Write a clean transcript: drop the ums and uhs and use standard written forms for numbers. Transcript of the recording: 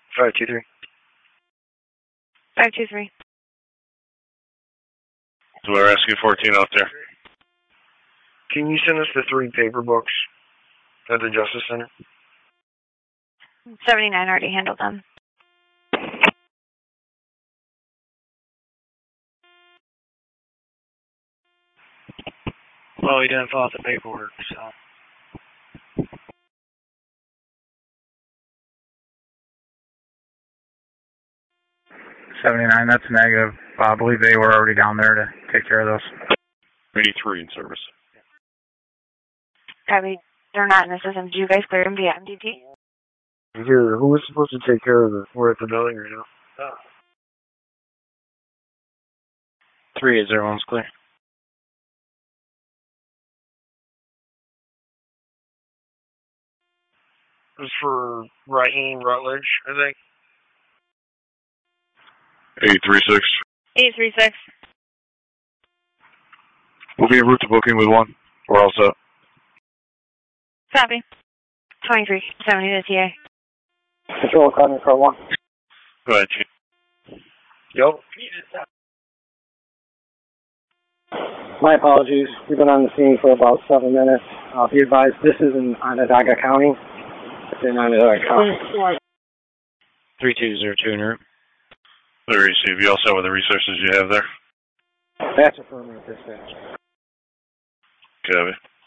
523. 523. So we're Rescue 14 out there. Can you send us the 3 paper books at the Justice Center? 79 already handled them. Well, he didn't fill out the paperwork, so. $79, that's negative. I believe they were already down there to take care of those. 83 in service. Copy. They're not in the system. Did you guys clear them via MDT? Here, who was supposed to take care of it? We're at the building right now. 380's clear. It was for Raheem Rutledge, I think. 836. 836. We'll be en route to booking with 1. We're all set. Copy. 2370 to TA. Control Academy Car 1. Go ahead, Chief. Yup. My apologies. We've been on the scene for about 7 minutes. Be advised, this is in Onondaga County. It's in Onondaga County. 3202 en route. There you see. You all set with the resources you have there? That's affirmative dispatch. Copy.